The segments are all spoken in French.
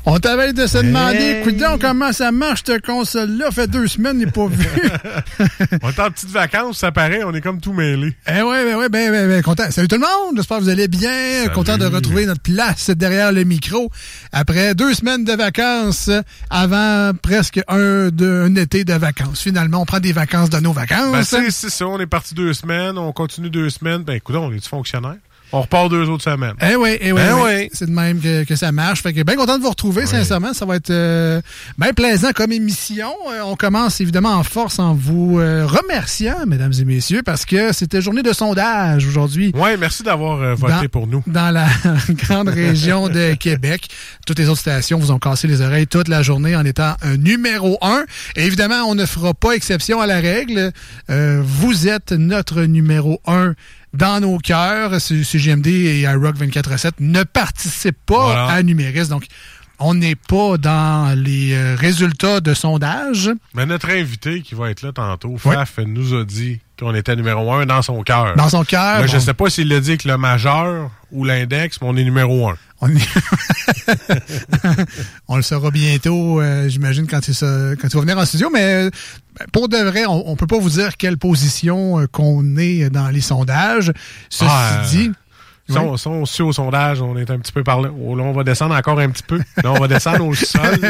On t'avait de se demander, écoute donc, comment ça marche, cette console-là? Fait 2 semaines, il n'est pas vu. On est en petites vacances, ça paraît, on est comme tout mêlés. Ben, content. Salut tout le monde, j'espère que vous allez bien. Salut. Content de retrouver notre place derrière le micro. Après 2 semaines de vacances, avant presque un été de vacances. Finalement, on prend des vacances de nos vacances. Ben, c'est ça, on est parti 2 semaines, on continue 2 semaines. Ben, écoute, on est fonctionnaire. On repart 2 autres semaines. Oui. C'est de même que ça marche. Fait que bien content de vous retrouver, sincèrement. Ça va être bien plaisant comme émission. On commence évidemment en force en vous remerciant, mesdames et messieurs, parce que c'était journée de sondage aujourd'hui. Oui, merci d'avoir voté pour nous. Dans la grande région de Québec. Toutes les autres stations vous ont cassé les oreilles toute la journée en étant numéro 1. Et évidemment, on ne fera pas exception à la règle. Vous êtes notre numéro 1 dans nos cœurs. CJMD et iRock 24/7 ne participent pas à Numéris. Donc, on n'est pas dans les résultats de sondage. Mais notre invité qui va être là tantôt, Faf, nous a dit qu'on était numéro 1 dans son cœur. Dans son cœur. Je ne sais pas s'il l'a dit avec le majeur ou l'index, mais on est numéro 1. On le saura bientôt, j'imagine, quand il va venir en studio. Mais pour de vrai, on peut pas vous dire quelle position qu'on est dans les sondages. Ceci dit... Si on suit au sondage, on est un petit peu par là. Là, on va descendre encore un petit peu. Là, on va descendre au sol.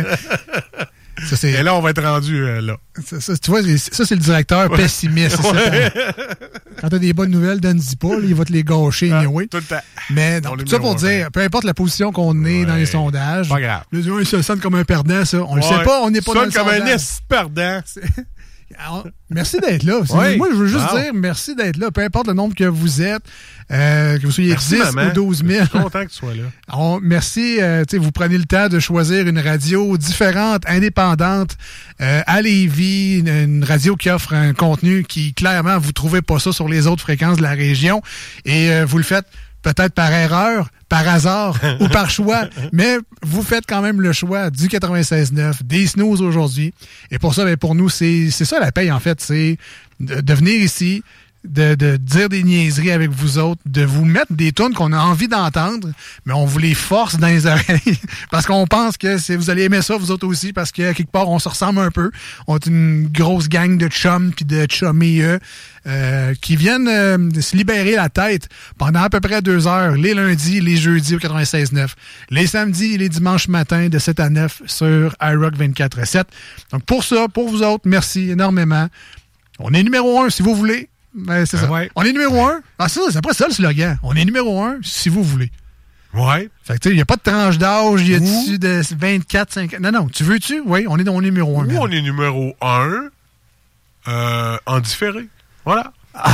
Et là, on va être rendu là. Ça, tu vois, ça, c'est le directeur pessimiste. Ouais. Quand t'as des bonnes nouvelles, donne-y pas. Là, il va te les gâcher. Anyway. Tout le temps. Mais donc, tout ça pour dire, peu importe la position qu'on est dans les sondages. Pas grave. Il se sent comme un perdant, ça. On le sait pas, on n'est pas dans le sondage. Comme un perdant. Merci d'être là. Moi, je veux juste dire merci d'être là. Peu importe le nombre que vous êtes, que vous soyez 10 ou 12 000. Je suis content que tu sois là. Merci. Vous prenez le temps de choisir une radio différente, indépendante, à Lévis, une radio qui offre un contenu qui, clairement, vous ne trouvez pas ça sur les autres fréquences de la région. Et vous le faites peut-être par erreur, par hasard ou par choix, mais vous faites quand même le choix du 96.9, des snooze aujourd'hui. Et pour ça, pour nous, c'est ça la paye, en fait. C'est de venir ici, de dire des niaiseries avec vous autres, de vous mettre des tunes qu'on a envie d'entendre, mais on vous les force dans les oreilles parce qu'on pense que vous allez aimer ça, vous autres aussi, parce que quelque part, on se ressemble un peu. On est une grosse gang de chums puis de chummies qui viennent se libérer la tête pendant à peu près 2 heures, les lundis, les jeudis au 96.9, les samedis et les dimanches matins de 7 à 9 sur iRock 24/7. Donc pour ça, pour vous autres, merci énormément. On est numéro 1 si vous voulez. Ben, c'est ça. Ouais. On est numéro 1. Ah, c'est après ça le slogan. On est numéro 1 si vous voulez. Ouais. Fait que tu sais, il n'y a pas de tranche d'âge, il y a dessus de 24, 50. Non, tu veux-tu? Oui, on est dans le numéro 1. Ou on est numéro 1 en différé. Voilà.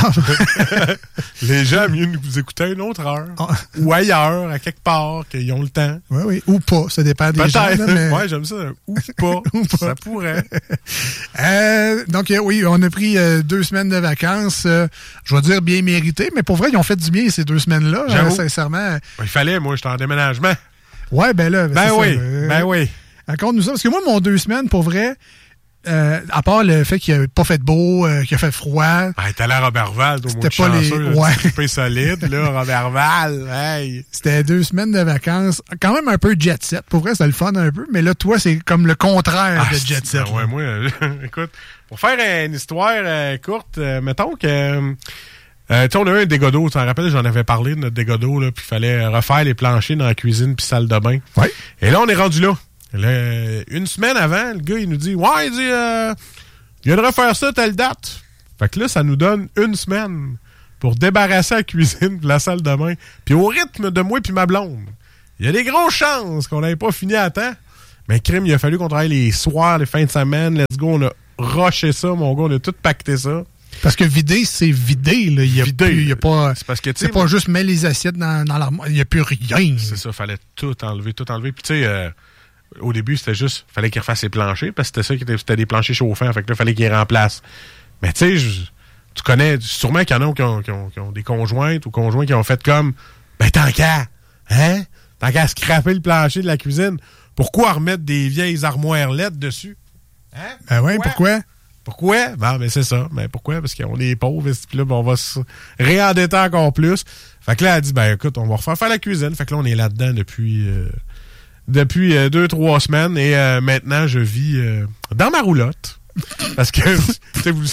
Les gens, mieux nous écouter une autre heure. Ou ailleurs, à quelque part, qu'ils ont le temps. Oui. Ou pas. Ça dépend des gens. Peut-être. Mais... Oui, j'aime ça. Ou pas. Ça pourrait. Donc, oui, on a pris 2 semaines de vacances. Je vais dire bien méritées, mais pour vrai, ils ont fait du bien ces 2 semaines-là. Sincèrement. Il fallait, moi, j'étais en déménagement. Ouais, ben là. Oui. Raconte-nous ça. Parce que moi, mon 2 semaines, pour vrai... à part le fait qu'il n'a pas fait beau, qu'il a fait froid. T'es allé à Robertval, au moins chanceux. Super solide, là, Roberval. Hey. C'était 2 semaines de vacances. Quand même un peu jet set. Pour vrai, c'était le fun un peu. Mais là, toi, c'est comme le contraire de jet set. Ouais, moi, écoute, pour faire une histoire courte, mettons que... on a eu un dégât d'eau. Tu te rappelles, j'en avais parlé de notre dégât d'eau, là, puis il fallait refaire les planchers dans la cuisine puis salle de bain. Ouais. Et là, on est rendu là. Là, 1 semaine avant, le gars, il nous dit « Ouais, il viendra faire ça telle date. » Fait que là, ça nous donne 1 semaine pour débarrasser la cuisine de la salle de bain. Puis au rythme de moi puis ma blonde, il y a des grosses chances qu'on n'avait pas fini à temps. Mais crime, il a fallu qu'on travaille les soirs, les fins de semaine. Let's go, on a rushé ça, mon gars, on a tout pacté ça. Parce que vider, c'est vider. Là. Il y a pas, c'est parce que, c'est pas juste mettre les assiettes dans l'armoire. Il n'y a plus rien. C'est ça, fallait tout enlever. Puis tu sais... au début, c'était juste, fallait qu'il refasse ses planchers, parce que c'était des planchers chauffants, fait que là, fallait qu'il les remplace. Mais tu sais, tu connais, sûrement qu'il y en a qui ont des conjointes ou conjoints qui ont fait comme, ben tant qu'à scraper le plancher de la cuisine, pourquoi remettre des vieilles armoires LED dessus? Hein? Ben oui, pourquoi? Pourquoi? Ben c'est ça. Ben pourquoi? Parce qu'on est pauvres, et puis là, ben, on va se réendetter encore plus. Fait que là, elle dit, ben écoute, on va refaire la cuisine. Fait que là, on est là-dedans depuis... depuis 2-3 semaines et maintenant, je vis dans ma roulotte. Parce que, vous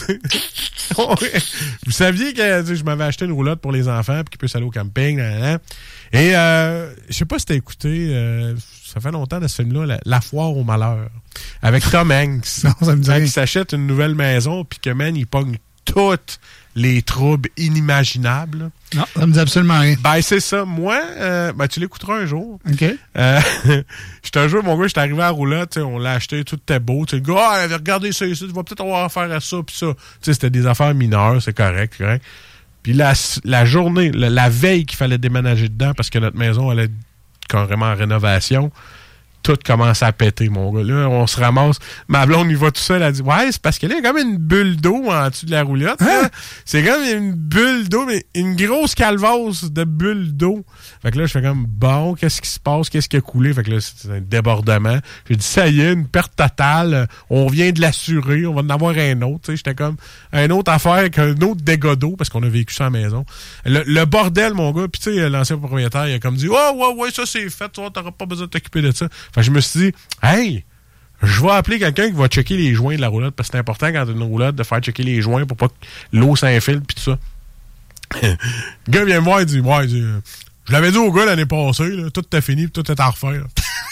saviez que je m'avais acheté une roulotte pour les enfants puis qu'ils puissent aller au camping. Et je sais pas si t'as écouté, ça fait longtemps de ce film-là, La foire au malheur, avec Tom Hanks. Non, ça me dit rien. Il s'achète une nouvelle maison puis que, man, il pogne toutes les troubles inimaginables. Non, ça me dit absolument rien. Ben, c'est ça. Moi, tu l'écouteras un jour. OK. J'étais un jour, mon gars, j'étais arrivé à la roulotte, on l'a acheté, tout était beau. Le gars, regardez ça ici, tu vas peut-être avoir affaire à ça, puis ça. C'était des affaires mineures, c'est correct. Puis la journée, la veille qu'il fallait déménager dedans, parce que notre maison allait carrément en rénovation, tout commence à péter, mon gars. Là, on se ramasse. Ma blonde, il va tout seul. Elle dit, ouais, c'est parce que là, il y a comme une bulle d'eau en dessous de la roulotte. Hein? C'est comme une bulle d'eau, mais une grosse calvasse de bulle d'eau. Fait que là, je fais comme, bon, qu'est-ce qui se passe? Qu'est-ce qui a coulé? Fait que là, c'est un débordement. J'ai dit, ça y est, une perte totale. On vient de l'assurer. On va en avoir un autre. Tu sais, j'étais comme, une autre affaire avec un autre dégât d'eau parce qu'on a vécu ça à la maison. Le bordel, mon gars. Puis, tu sais, l'ancien propriétaire, il a comme dit, ouais, ça c'est fait. Toi, t'auras pas besoin de t'occuper de ça. Fait que je me suis dit, hey, je vais appeler quelqu'un qui va checker les joints de la roulotte parce que c'est important quand t'as une roulotte de faire checker les joints pour pas que l'eau s'infiltre pis tout ça. Le gars vient me voir et dit, je l'avais dit au gars l'année passée, là, tout était fini pis tout est à refaire.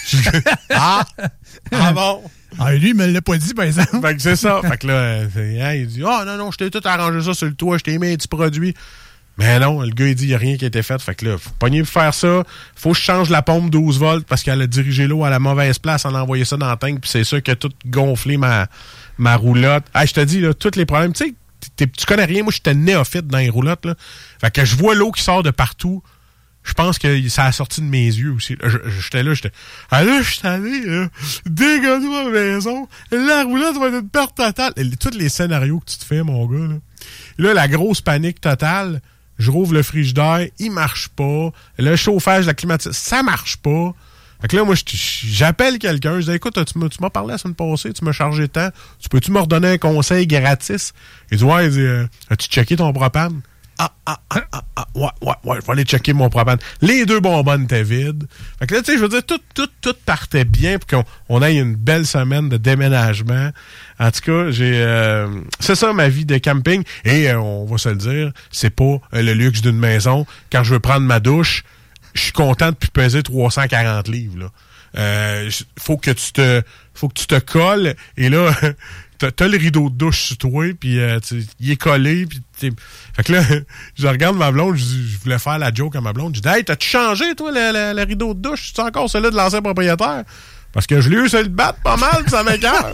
Bon. Ah, lui, il me l'a pas dit, par exemple. Fait que c'est ça. Fait que là, il dit, non, je t'ai tout arrangé ça sur le toit, je t'ai mis un petit produit. Mais non, le gars, il dit, il n'y a rien qui a été fait. Fait que là, faut pogner pour faire ça. Faut que je change la pompe 12 volts parce qu'elle a dirigé l'eau à la mauvaise place. On a envoyé ça dans la tank. Puis c'est ça qui a tout gonflé ma roulotte. Je te dis, là, tous les problèmes. Tu sais, tu connais rien. Moi, j'étais néophyte dans les roulottes, là. Fait que je vois l'eau qui sort de partout. Je pense que ça a sorti de mes yeux aussi. J'étais là, je suis allé, dégage-moi la maison. La roulotte va être une perte totale. Et tous les scénarios que tu te fais, mon gars, là. Et là, la grosse panique totale. Je rouvre le frigidaire, il marche pas. Le chauffage, la climatisation, ça marche pas. Fait que là, moi, j'appelle quelqu'un. Je dis, écoute, tu m'as parlé la semaine passée, tu m'as chargé tant. Tu peux-tu me redonner un conseil gratis? Il dit, ouais, as-tu checké ton propane? Ouais, je vais aller checker mon propane. Les 2 bonbonnes étaient vides. Fait que là, tu sais, je veux dire, tout partait bien pour qu'on ait une belle semaine de déménagement. En tout cas, c'est ça ma vie de camping. Et on va se le dire, c'est pas le luxe d'une maison. Quand je veux prendre ma douche, je suis content de plus peser 340 livres, là. Faut que tu te colles. Et là, t'as le rideau de douche sur toi, puis il est collé, puis fait que là, je regarde ma blonde, je voulais faire la joke à ma blonde, je dis, hey, t'as-tu changé, toi, le rideau de douche? C'est encore celui de l'ancien propriétaire? Parce que je l'ai eu, ça le battre pas mal, pis ça m'écoeure.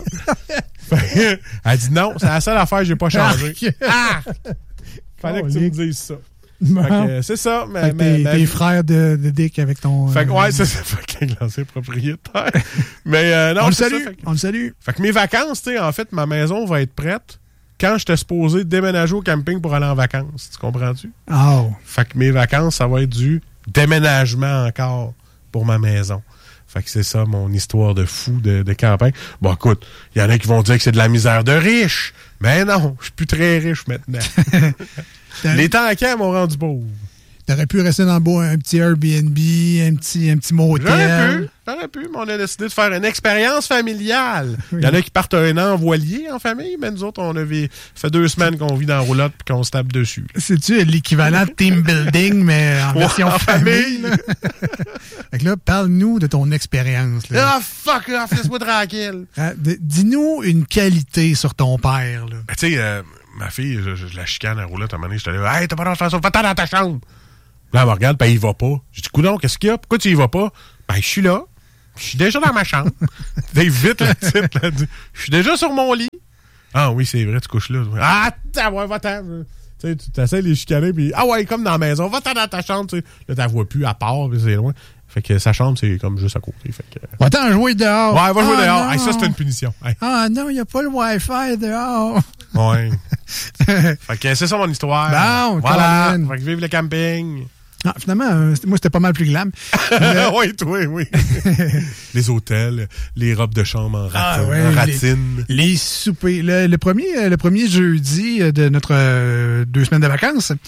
Elle dit, non, c'est la seule affaire que j'ai pas changé. Fallait que tu me dises ça. Fait que, c'est ça. Tes frères de Dick avec ton... Fait que, ouais, c'est ça. Fait que l'ancien propriétaire. Mais non, on le salue. Fait que mes vacances, tu sais, en fait, ma maison va être prête quand j'étais supposé déménager au camping pour aller en vacances. Tu comprends-tu? Oh. Fait que mes vacances, ça va être du déménagement encore pour ma maison. Fait que c'est ça, mon histoire de fou de campagne. Bon, écoute, il y en a qui vont dire que c'est de la misère de riche. Mais non, je suis plus très riche maintenant. Les tanquets m'ont rendu pauvre. T'aurais pu rester dans le bois, un petit Airbnb, un petit motel. J'aurais pu, mais on a décidé de faire une expérience familiale. Il y en a qui partent un an en voilier en famille, mais nous autres, on avait fait 2 semaines qu'on vit dans la roulotte et qu'on se tape dessus. C'est-tu l'équivalent de team building, mais en version famille? Fait que là, parle-nous de ton expérience. Ah, fuck off, laisse-moi tranquille. Dis-nous une qualité sur ton père. Là. Ben, tu sais, ma fille, je la chicane à la roulotte à un moment donné, j'étais là, hey, t'as pas le droit de faire ça, va-t'en dans ta chambre. Là, elle me regarde, ben, il va pas. J'ai dit, coudonc, qu'est-ce qu'il y a? Pourquoi tu y vas pas? Ben, je suis là. Je suis déjà dans ma chambre. Dave, vite, là, je suis déjà sur mon lit. Ah oui, c'est vrai, tu couches là. Ah, ouais, va-t'en. Tu sais, tu essaies de les chicaner, puis ah ouais, comme dans la maison, va-t'en dans ta chambre, tu sais. Là, t'en vois plus à part, puis c'est loin. Fait que sa chambre, c'est comme juste à côté. Fait que... Va-t'en jouer dehors. Ouais, va jouer dehors. Hey, ça, c'est une punition. Hey. Ah non, il n'y a pas le Wi-Fi dehors. Ouais. Fait que c'est ça mon histoire. Bon, voilà. Fait que vive le camping. Ah, finalement, moi, c'était pas mal plus glam. Oui, toi, oui. Les hôtels, les robes de chambre en ratine. Les soupers. Le premier jeudi de notre 2 semaines de vacances,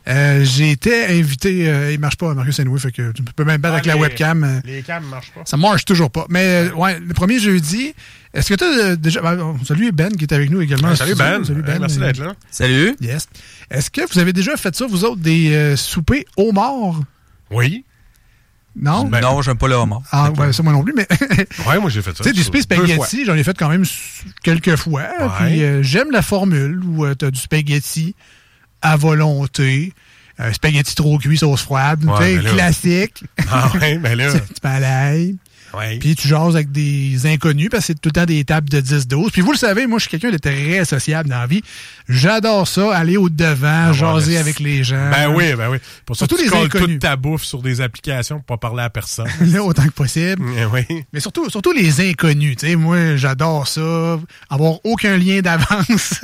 J'ai été invité, il marche pas, Marcus Anyway, fait que tu peux même battre avec la webcam. Les cams marchent pas. Ça marche toujours pas. Mais ouais, le premier jeudi, est-ce que tu as déjà... salut Ben qui est avec nous également. Salut Ben. Salut Ben. Merci d'être là. Salut. Yes. Est-ce que vous avez déjà fait ça, vous autres, des soupers homards? Oui. Non? Ben, non, j'aime pas le homard. Ah, ouais, ça moi non plus, mais... Ouais, moi j'ai fait ça. Tu sais, du spaghetti, j'en ai fait quand même quelques fois. Ouais. Puis j'aime la formule où tu as du spaghetti à volonté, spaghetti trop cuit, sauce froide, Ouais, classique. Ah ouais, mais là... Tu peux à l'ail. Ouais. Puis tu jases avec des inconnus parce que c'est tout le temps des tables de 10-12. Puis vous le savez, moi, je suis quelqu'un de très sociable dans la vie. J'adore ça, aller au-devant, jaser avec les gens. Ben oui. Pour ça, Surtout tu les colles inconnus. toute ta bouffe sur des applications pour pas parler à personne. Là, autant que possible. Oui. Mais surtout les inconnus. Tu sais, moi, j'adore ça. Avoir aucun lien d'avance.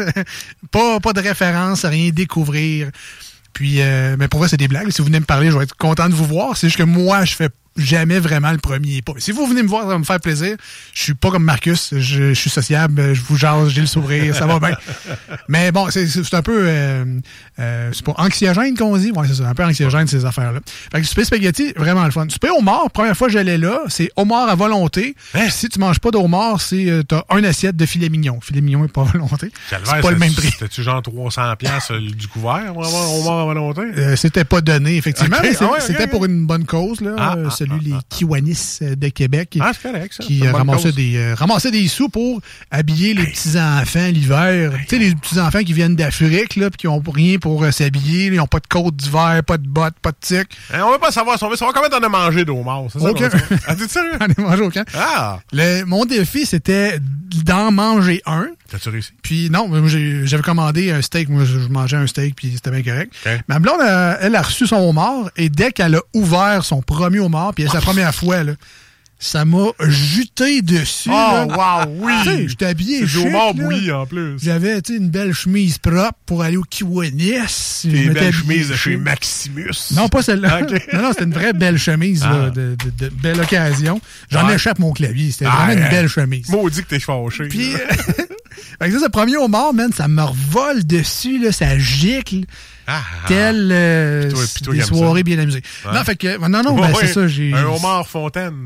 pas de référence, rien découvrir. Puis, mais pour vrai, c'est des blagues. Si vous venez me parler, je vais être content de vous voir. C'est juste que moi, je fais jamais vraiment le premier pas. Si vous venez me voir, ça va me faire plaisir. Je suis pas comme Marcus. Je suis sociable. Je vous jase, j'ai le sourire. Ça va bien. Mais bon, c'est un peu... c'est pas anxiogène qu'on dit. Ouais, c'est ça. Un peu anxiogène, ces affaires-là. Fait que souper spaghetti, vraiment le fun. Souper homard, première fois que j'allais là, c'est homard à volonté. Hein? Si tu manges pas de homard, t'as une assiette de filet mignon. Filet mignon est pas à volonté. C'est pas le même prix. C'était-tu genre 300$ du couvert pour avoir homard à volonté? C'était pas donné, effectivement. Okay. Mais c'était pour une bonne cause, là. Les Kiwanis de Québec. Ah, c'est correct, ça. Qui ramassaient des sous pour habiller les petits-enfants l'hiver. Tu sais, les petits-enfants qui viennent d'Afrique, là, puis qui ont rien pour s'habiller. Ils n'ont pas de côte d'hiver, pas de bottes, pas de tic. On veut pas savoir. On veut savoir combien t'en as mangé d'homard. C'est ça? Aucun. Ah, t'es sérieux? J'en ai mangé aucun. Ah! Mon défi, c'était d'en manger un. T'as-tu réussi? Puis non, j'avais commandé un steak. Moi, je mangeais un steak, puis c'était bien correct. Okay. Ma blonde, elle a reçu son homard, et dès qu'elle a ouvert son premier homard, puis c'est la première fois, là, ça m'a juté dessus. Oh, là. wow, oui! Tu sais, j'étais habillé C'est du chic, homard là. bouilli, en plus. J'avais une belle chemise propre pour aller au Kiwanis. Des belles chemises de chez Maximus. Non, pas celle-là. Okay. Non, c'était une vraie belle chemise, là, de belle occasion. J'en échappe mon clavier. C'était vraiment une belle chemise. Maudit que t'es fâché. Puis, fait que ça, le premier homard, man, ça me revole dessus, là, ça gicle. Tel toi, des soirées bien amusées. Ouais. Non, fait que, non, ben, c'est ça, j'ai... Un homard fontaine.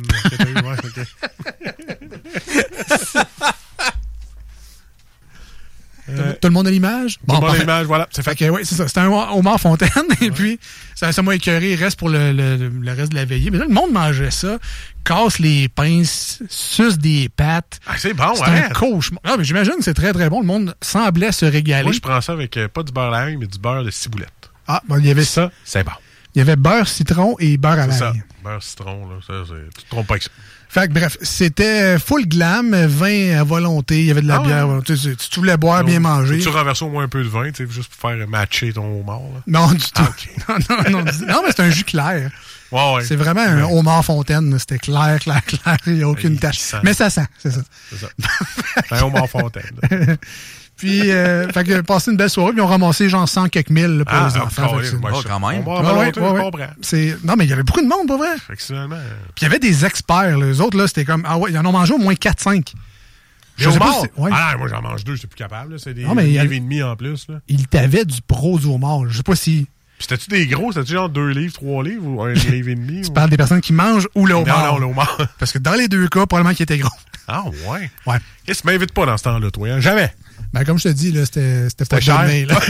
Tout le monde a l'image? Tout le monde a l'image, voilà. C'est fait. Que, oui, c'est ça. C'était un homard fontaine. Et puis, ça m'a écœuré. Il reste pour le reste de la veillée. Mais là, le monde mangeait ça, casse les pinces, suce des pattes. Ah, c'est bon, c'est un cauchemar. Ah, mais j'imagine que c'est très, très bon. Le monde semblait se régaler. Moi, je prends ça avec pas du beurre à l'ail, mais du beurre de ciboulette. Ah, bon, il y avait ça. C'est bon. Il y avait beurre, citron et beurre à l'ail. C'est ça. Beurre, citron, là. Ça, tu te trompes pas avec ça. Fait que bref, c'était full glam, vin à volonté, il y avait de la bière. Ouais. Tu voulais boire, bien manger. Tu renverses au moins un peu de vin, juste pour faire matcher ton homard. Là. Non, du tout. Okay. non, mais c'est un jus clair. Ouais. C'est vraiment un homard fontaine. C'était clair. Il n'y a aucune tache. Mais ça sent, c'est ça. C'est ça. C'est un homard fontaine. Puis, fait que passé une belle soirée, puis ils ont ramassé genre 100 quelques mille là, pour les enfants. Quand même. Non, mais il y avait beaucoup de monde, pas vrai? Effectivement. Puis il y avait des experts. Là. Les autres, là, c'était comme, ils en ont mangé au moins 4-5. Je sais pas. Moi, j'en mange 2, j'étais plus capable. Là. C'est des livres et demi en plus. Là. Il t'avait du pros au homard. Je sais pas si... C'était-tu des gros? C'était-tu genre 2 livres, 3 livres ou 1 livre et demi? Tu parles des personnes qui mangent ou le homard? Non, le homard. Parce que dans les deux cas, probablement qu'il était gros. Ah, ouais? Ouais. Qu'est-ce que tu m'invites pas dans ce temps-là, toi? Hein? Jamais. Ben, comme je te dis, là, c'était pas cher. Donné, là.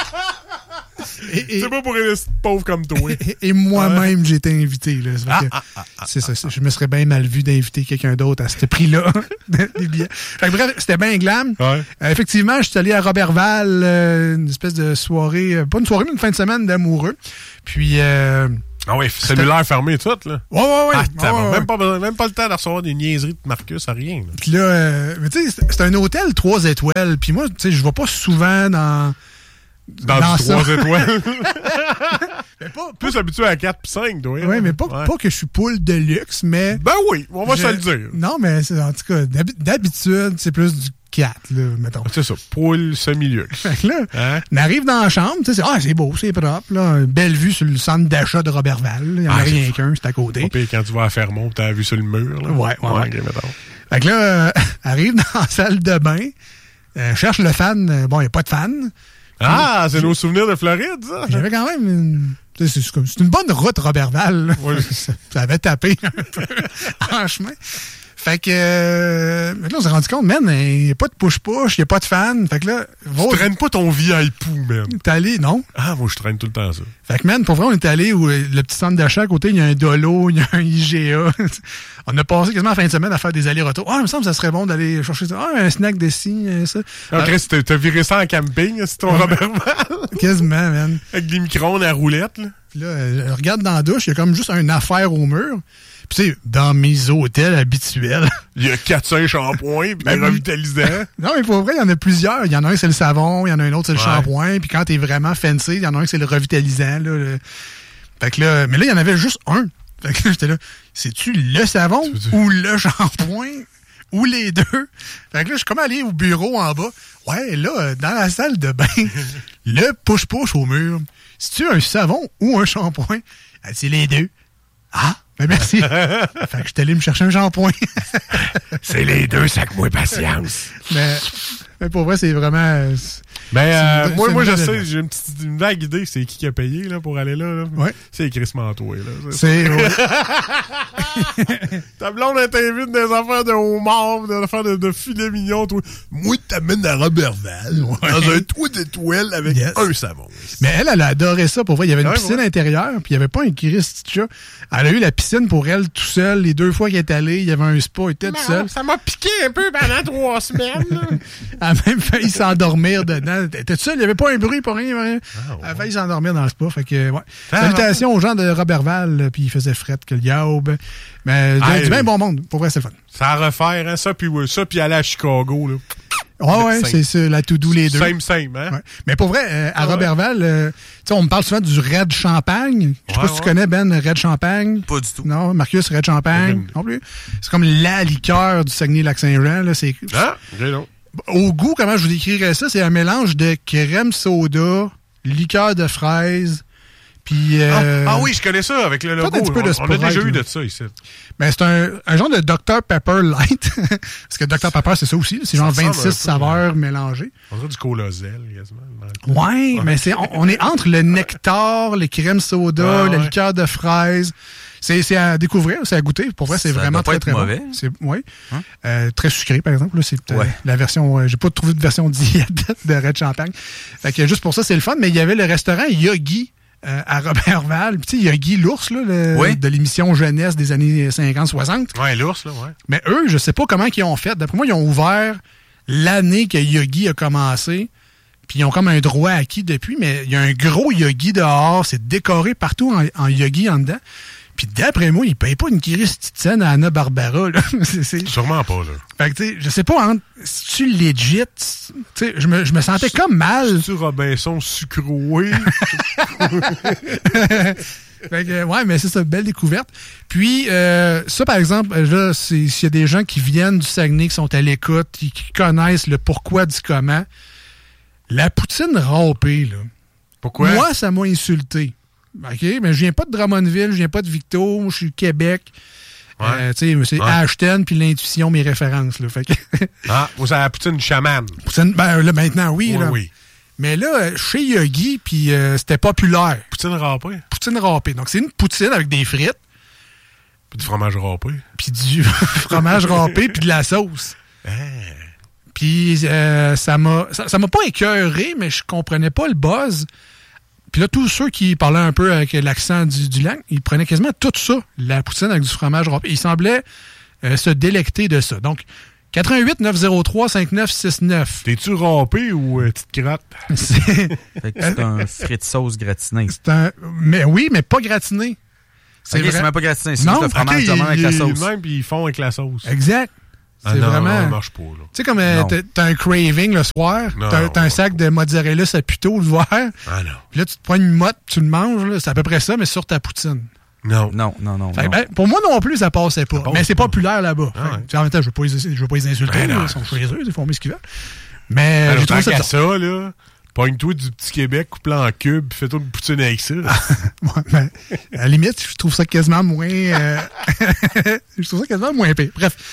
C'est pas pour une pauvre comme toi. Et moi-même, j'ai été invité. Là. C'est ça. Je me serais bien mal vu d'inviter quelqu'un d'autre à ce prix-là. Des billets. Fait que, bref, c'était bien glam. Ouais. Effectivement, je suis allé à Robertval, une espèce de soirée, pas une soirée, mais une fin de semaine d'amoureux. Puis... Ah oui, cellulaire fermé et tout, là. Ouais. Même pas le temps de recevoir des niaiseries de Marcus, à rien. Là. Puis là, mais tu sais, c'est un hôtel 3 étoiles. Puis moi, tu sais, je vais pas souvent dans du 3 étoiles. Mais pas plus habitué à 4 puis 5, toi. Oui, mais pas que je suis poule de luxe, mais... Ben oui, on va se le dire. Non, mais en tout cas, d'habitude, c'est plus du 4, là, mettons. C'est ça, poule semi-luxe. Fait que là, on arrive dans la chambre, tu sais, c'est beau, c'est propre, là, une belle vue sur le centre d'achat de Robertval. Il n'y en a rien qu'un, c'est à côté. Puis quand tu vas à Fermont, tu as la vue sur le mur. Là. Ouais. Okay, fait que là, arrive dans la salle de bain, cherche le fan, bon, il n'y a pas de fan. Ah, c'est nos souvenirs de Floride, ça? J'avais quand même c'est une bonne route, Robertval. Là. Oui. Ça avait tapé un peu en chemin. Fait que là, on s'est rendu compte, man, il n'y a pas de push-push, il n'y a pas de fan. Fait que là, tu traînes pas ton VIP, man. T'es allé, non? Ah, moi, je traîne tout le temps ça. Fait que, man, pour vrai, on est allé où le petit centre d'achat à côté, il y a un Dolo, il y a un IGA. On a passé quasiment la fin de semaine à faire des allers-retours. Ah, il me semble que ça serait bon d'aller chercher ça. Ah, un snack de ci, ça. Ah, Chris, t'as viré ça en camping, c'est ton Robertval? Quasiment, man. Avec des micro-ondes à roulette, là. Puis là, regarde dans la douche, il y a comme juste une affaire au mur. Puis tu sais, dans mes hôtels habituels... Il y a 400 shampoings, puis des revitalisants. Non, mais pour vrai, il y en a plusieurs. Il y en a un, c'est le savon, il y en a un autre, c'est le shampoing. Puis quand t'es vraiment fancy, il y en a un, c'est le revitalisant. Là, Fait que là, mais là, il y en avait juste un. Fait que là, j'étais là, c'est-tu le savon ou le shampoing ou les deux? Fait que là, je suis comme allé au bureau en bas. Ouais, là, dans la salle de bain, le push-push au mur, c'est-tu un savon ou un shampoing? C'est les deux. Ah! Ben merci. Fait que je suis allé me chercher un shampoing. C'est les deux, sac-moi patience. Mais pour vrai, c'est vraiment... moi, je sais, j'ai une vague idée, c'est qui a payé là, pour aller là. Ouais. C'est Chris Mantois. Là. Ouais. Ta blonde, elle t'invite des affaires de homard, des affaires de filet mignon. Toi. Moi, t'amènes à Robertval dans un toit d'étoile avec un savon. Mais elle a adoré ça. Pour vrai, il y avait une piscine intérieure, puis il n'y avait pas un Christ chat. Elle a eu la piscine pour elle tout seule. Les 2 fois qu'elle est allée, il y avait un spa, elle était tout seul. Ça m'a piqué un peu pendant 3 semaines. Elle a même failli s'endormir dedans. Elle était seule, il n'y avait pas un bruit pour rien. Elle a failli s'endormir dans le spa. Fait que, ouais. Salutations aux gens de Robertval, puis il faisait fret que le yaoub. Mais du bien bon monde. Pour vrai, c'est fun. Ça à refaire, hein, ça, puis aller à Chicago, là. Ouais, c'est la to-do les deux. Same, hein? Ouais. Mais pour vrai, à Robertval, on me parle souvent du Red Champagne. Je sais pas si tu connais, Ben, Red Champagne. Pas du tout. Non, Marcus, Red Champagne, non plus. C'est comme la liqueur du Saguenay-Lac-Saint-Jean. Là, non. Au goût, comment je vous décrirais ça? C'est un mélange de crème soda, liqueur de fraise, puis... oui, je connais ça avec le logo. Un petit peu de on a déjà eu de ça ici. Ben, c'est un genre de Dr Pepper Light. Parce que Dr Pepper, c'est ça aussi. C'est genre 26 saveurs mélangées. On dirait du colosel, quasiment. Ouais, mais on est entre le nectar, les crèmes soda, la liqueur de fraise. C'est à découvrir, c'est à goûter. Pour vrai, c'est vraiment très, très mauvais. Bon. Oui. Très sucré, par exemple. Là, c'est la version... j'ai pas trouvé de version diète de Red Champagne. Fait que juste pour ça, c'est le fun. Mais il y avait le restaurant Yogi à Robertval. Puis, tu sais, Yogi, l'ours, là, de l'émission jeunesse des années 50-60. Ouais, l'ours, là, ouais. Mais eux, je sais pas comment ils ont fait. D'après moi, ils ont ouvert l'année que Yogi a commencé. Puis ils ont comme un droit acquis depuis. Mais il y a un gros Yogi dehors. C'est décoré partout en Yogi en dedans. Puis d'après moi, ils payent pas une petite scène à Anna Barbara. Là. Sûrement pas, là. Fait que, tu sais, je sais pas, si tu legit, tu sais, je me sentais comme mal. C'est-tu Robinson sucroué? Fait que, ouais, mais c'est ça, belle découverte. Puis, ça, par exemple, là, s'il y a des gens qui viennent du Saguenay, qui sont à l'écoute, qui connaissent le pourquoi du comment, la poutine râpée, là. Pourquoi? Moi, ça m'a insulté. OK, mais je viens pas de Drummondville, je viens pas de Victo, je suis Québec. Ouais. Tu sais, c'est Ashton puis l'intuition, mes références. Là, fait que vous avez la poutine chamane. Poutine, ben là, maintenant, oui. Là. Oui. Mais là, chez Yogi, puis c'était populaire. Poutine râpée. Poutine râpée. Donc, c'est une poutine avec des frites. Puis du fromage râpé. Puis du fromage râpé, puis de la sauce. Puis ça m'a pas écœuré, mais je comprenais pas le buzz. Puis là, tous ceux qui parlaient un peu avec l'accent du langue, ils prenaient quasiment tout ça, la poutine avec du fromage râpé. Ils semblaient se délecter de ça. Donc, 88-903-5969. T'es-tu râpé ou petite crotte? C'est un frit de sauce gratiné. Mais oui, mais pas gratiné. C'est même pas gratiné. C'est juste le fromage de avec la sauce. Même, puis ils font avec la sauce. Exact. C'est vraiment... Non, ça marche pas, là. Tu sais, comme t'as un craving le soir, t'as un sac de mozzarella saputo le soir. Ah non. Puis là, tu te prends une motte, tu le manges, là, c'est à peu près ça, mais sur ta poutine. Non. Fait, ben, pour moi non plus, ça passait pas. Mais c'est populaire là-bas. En même temps, je veux pas les insulter. Ils sont chez eux, ils font ce qu'ils veulent. Mais j'ai trouvé ça là. Pogne-toi du petit Québec, coupe-le en cube, fais-toi une poutine avec ça. Ben, à la limite, je trouve ça quasiment moins... je trouve ça quasiment moins pire. Bref.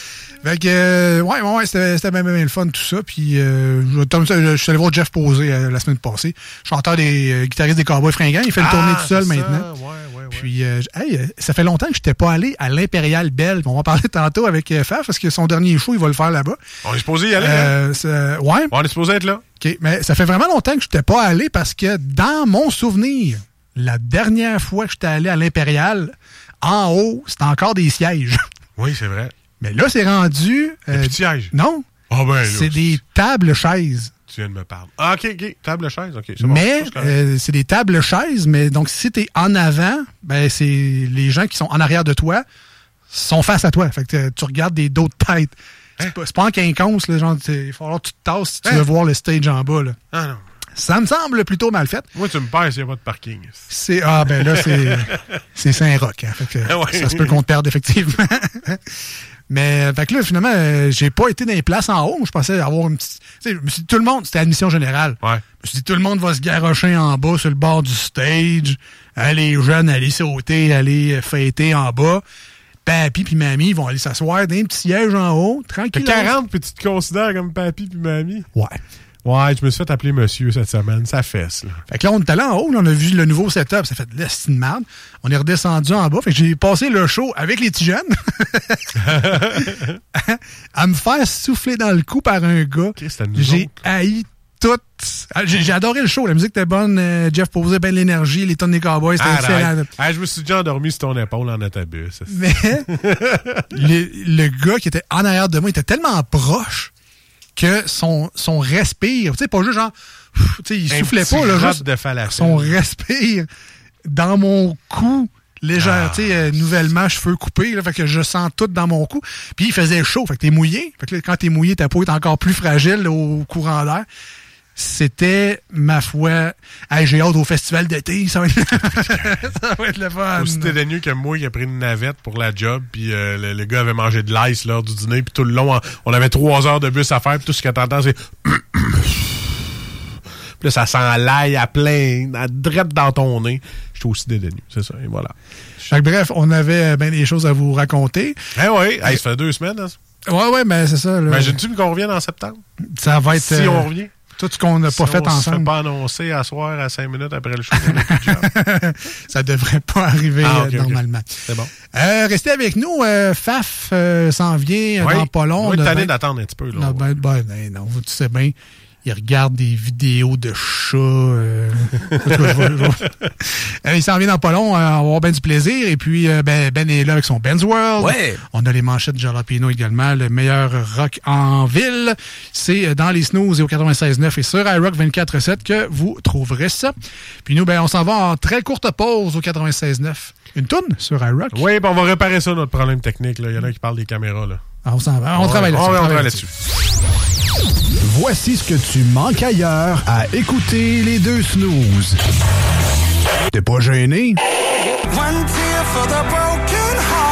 Fait que, ouais, c'était bien le fun, tout ça. Puis, je suis allé voir Jeff Posey la semaine passée, chanteur des guitaristes des Cowboys Fringants. Il fait le tournée tout seul maintenant. Ouais. Puis, ça fait longtemps que je n'étais pas allé à l'Impérial Belle. On va parler tantôt avec Faf, parce que son dernier show, il va le faire là-bas. On est supposé y aller, ouais. On est supposé être là. OK, mais ça fait vraiment longtemps que je n'étais pas allé parce que dans mon souvenir, la dernière fois que j'étais allé à l'Impérial, en haut, c'était encore des sièges. Oui, c'est vrai. Mais là, c'est rendu... Des petits sièges? Non. Ah ben là, c'est des tables-chaises. Tu viens de me parler. Ah, OK. Table-chaise, OK. C'est bon. Mais c'est des tables-chaises, mais donc si t'es en avant, ben c'est les gens qui sont en arrière de toi sont face à toi. Fait que tu regardes des dos de tête. Hein? C'est pas en quinconce, là, genre, il va falloir que tu te tasses si tu veux voir le stage en bas. Là. Ah non. Ça me semble plutôt mal fait. Moi, tu me perds s'il n'y a pas de parking. Ben là, c'est Saint-Roch. Hein, fait que ça se peut qu'on te perde, effectivement. Mais, fait que là, finalement, j'ai pas été dans les places en haut. Je pensais avoir une petite... Tu sais, je me suis dit, tout le monde, c'était admission générale. Ouais. Je me suis dit, tout le monde va se garrocher en bas sur le bord du stage. Les jeunes, aller sauter, aller fêter en bas. Papi puis mamie vont aller s'asseoir dans un petit siège en haut, tranquille. T'as 40 puis tu te considères comme papi puis mamie? Ouais. Ouais, je me suis fait appeler monsieur cette semaine. Ça fesse, là. Fait que là, on est allé en haut, là, on a vu le nouveau setup. Ça fait de l'estime de merde. On est redescendu en bas. Fait que j'ai passé le show avec les petits jeunes. à me faire souffler dans le cou par un gars. J'ai haï tout. J'ai adoré le show. La musique était bonne. Jeff posait bien de l'énergie. Les tonnes des Cowboys, c'était excellent. Je me suis déjà endormi sur ton épaule en autobus. Mais le gars qui était en arrière de moi, il était tellement proche que son respire, tu sais, pas juste genre, tu sais, il soufflait pas, là, juste son respire dans mon cou, légère, tu sais, nouvellement cheveux coupés, là, fait que je sens tout dans mon cou. Puis il faisait chaud, fait que t'es mouillé, fait que là, quand t'es mouillé, ta peau est encore plus fragile là, au courant d'air. C'était, ma foi, j'ai hâte au festival d'été, ça va être le fun. Aussi dédaigneux que moi qui a pris une navette pour la job, puis le gars avait mangé de l'ice l'heure du dîner, puis tout le long, on avait 3 heures de bus à faire, puis tout ce que t'entends, c'est... Puis là, ça sent l'ail à plein, à drette dans ton nez. J'étais aussi dédaigneux, c'est ça, et voilà. Fait que, bref, on avait bien des choses à vous raconter. Oui, ça fait 2 semaines. Hein. Ouais, ben c'est ça. Imagines-tu qu'on revienne en septembre? Ça va être... Si on revient? Tout ce qu'on n'a pas fait ensemble. On ne se fait pas annoncer à soir à 5 minutes après le show. Ça devrait pas arriver normalement. Okay. C'est bon. Restez avec nous. Faf s'en vient dans pas long. On va être tanné d'attendre un petit peu. Là, non, tu sais bien. Il regarde des vidéos de chats. Il s'en vient dans pas long. On va avoir bien du plaisir. Et puis, Ben est là avec son Ben's World. Ouais. On a les manchettes de Jalapeno également. Le meilleur rock en ville. C'est dans les snooze et au 96.9 et sur iRock 24.7 que vous trouverez ça. Puis nous, on s'en va en très courte pause au 96.9. Une toune sur iRock. Oui, on va réparer ça, notre problème technique. Là. Il y en a qui parlent des caméras. Là. On s'en va. On travaille là-dessus. On travaille là-dessus. Voici ce que tu manques ailleurs à écouter les deux snooze. T'es pas gêné? One tear for the broken heart.